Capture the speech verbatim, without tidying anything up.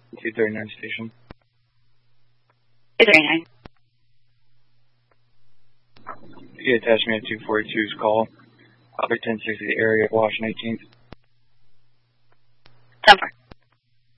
two thirty-nine station. two thirty-nine. You attach me to two forty-two's call. I'll be ten sixty, the area of Washington eighteenth. ten four.